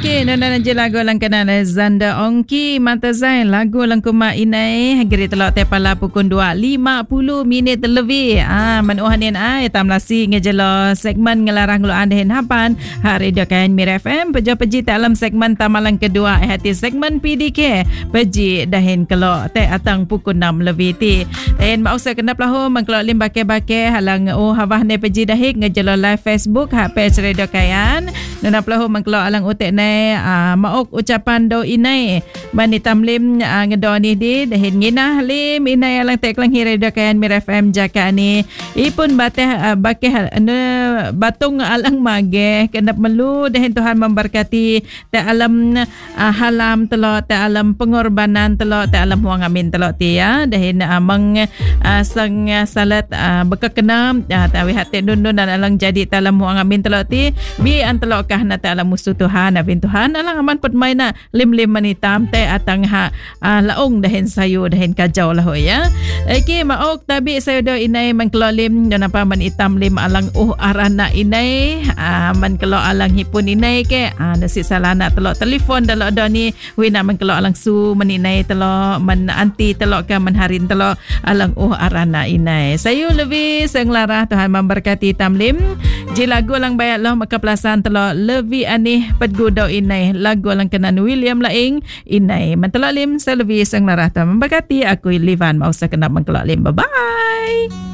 Okey, nana je lagu lang kanan Zanda Ongki Mata Zain lagu lang kuma inai geri telok tepala pukul 2:50 minit lebih. Manuhanin tamlasi ngejelo segmen ngelarang lu andahin hapan ha radio kan Mir FM peji dalam segmen tamalang kedua hati segmen PDK peji dahin kelok te atang pukul 6 lebih ti. Dan mau saya kena pelahu mengkelok lim bake halang hawah ne peji dahik ngejelo live Facebook ha page radio kayan. Nana pelahu mengkelok alang utek ne maok ucapan do inai mani tamlim ngedoni di dahin nginah lim inai alang tek lang radio kayan Mir FM jaka ni ipun bateh bakeh batung alang mage kenap melu dahin Tuhan memberkati ta alam halam telok ta alam pengorbanan telok ta alam huang amin telok ti ya dahin meng sang salat bekakena ta wi hati dun dan alang jadi ta alam huang amin telok ti bi antelok kah na ta alam musuh Tuhan abin Tuhan alang aman put maina lim manitam te atang laong dahin sayu dahin kajau lah ya. Iki maok tabi sayo do inai mengkelolim dan apa man itam lim alang arana inai man kelo alang hipun inai ke nasi salana telok telefon dalok do ni wina mengkelo alang su meninai telok man anti telok ke menharin telok alang arana inai. Sayu lebih senglarah Tuhan memberkati tamlim. Ji lagu lang bayat loh maka pelasan telok lebih anih pedgudo inai lagu lang kenan William Laing inai mentelok lim saya lebih senglarah Tuhan memberkati aku Livan mau sekenap mengkelok lim. Bye bye.